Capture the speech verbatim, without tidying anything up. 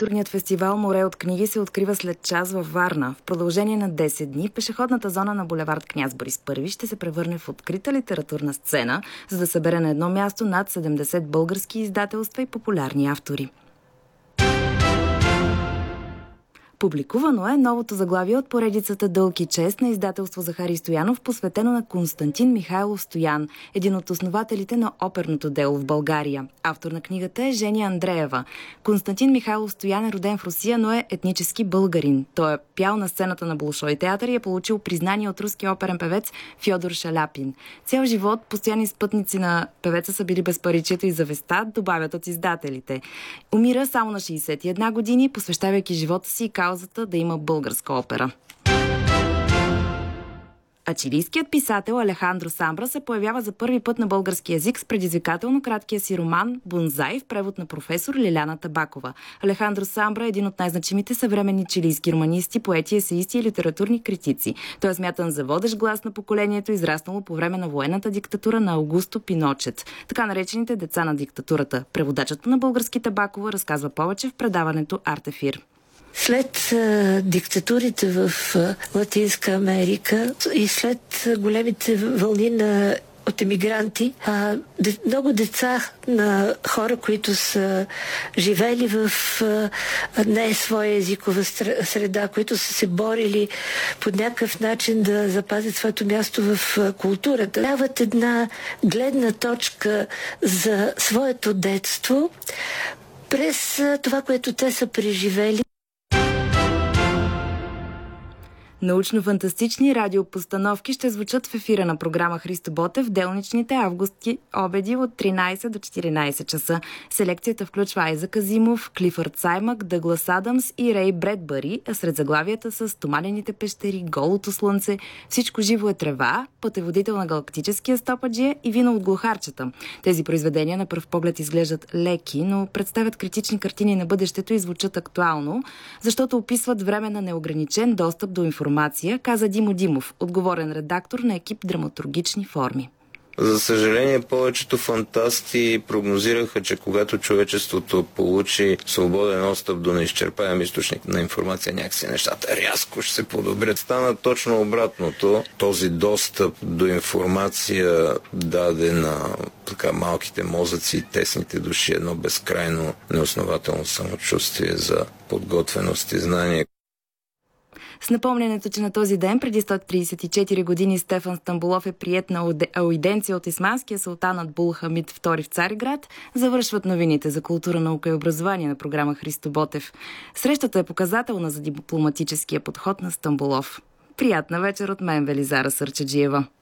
културният фестивал "Море от книги" се открива след час във Варна. В продължение на десет дни пешеходната зона на булевард Княз Борис Първи ще се превърне в открита литературна сцена, за да събере на едно място над седемдесет български издателства и популярни автори. Публикувано е новото заглавие от поредицата "Дълг и чест" на издателство Захари Стоянов, посветено на Константин Михайлов Стоян, един от основателите на оперното дело в България. Автор на книгата е Жени Андреева. Константин Михайлов Стоян е роден в Русия, но е етнически българин. Той е пял на сцената на Болшой театър и е получил признание от руския оперен певец Фьодор Шаляпин. Цял живот постоянни спътници на певеца са били безпаричието и завестта, добавят от издателите. Умира само на шейсет и една години, посвещавайки живота си и каузата да има българска опера. А чилийският писател Алехандро Самбра се появява за първи път на български език с предизвикателно краткия си роман "Бонзай" в превод на професор Лиляна Табакова. Алехандро Самбра е един от най-значимите съвременни чилийски романисти, поети, есеисти и литературни критици. Той е смятан за водещ глас на поколението, израснало по време на военната диктатура на Аугусто Пиночет, така наречените деца на диктатурата. Преводачът на български Табакова разказва повече в предаването Артефир. След а, диктатурите в а, Латинска Америка и след а, големите вълни на от емигранти, а, де, много деца на хора, които са живели в а, не своя езикова среда, които са се борили по някакъв начин да запазят своето място в а, културата, дават една гледна точка за своето детство през а, това, което те са преживели. Научно-фантастични радиопостановки ще звучат в ефира на програма Христо Ботев в делничните августски обеди от тринайсет до четиринайсет часа. Селекцията включва Айзак Азимов, Клифърд Саймък, Дъглас Адамс и Рей Бредбъри, а сред заглавията са "Стоманените пещери", "Голото слънце", "Всичко живо е трева", "Пътеводител на галактическия стопаджия" и "Вино от глухарчета". Тези произведения на пръв поглед изглеждат леки, но представят критични картини на бъдещето и звучат актуално, защото описват време на неограничен достъп до информация, каза Димо Димов, отговорен редактор на екип Драматургични форми. За съжаление, повечето фантасти прогнозираха, че когато човечеството получи свободен достъп до неизчерпаем източник на информация, някакси нещата рязко ще се подобрят. Стана точно обратното. Този достъп до информация даде на така малките мозъци и тесните души едно безкрайно неоснователно самочувствие за подготвеност и знание. С напомнянето, че на този ден преди сто трийсет и четири години Стефан Стамболов е приет на аудиенция от исманския султан Абдул Хамид втори в Цариград, завършват новините за култура, наука и образование на програма Христо Ботев. Срещата е показателна за дипломатическия подход на Стамболов. Приятна вечер от мен, Велизара Сърчеджиева.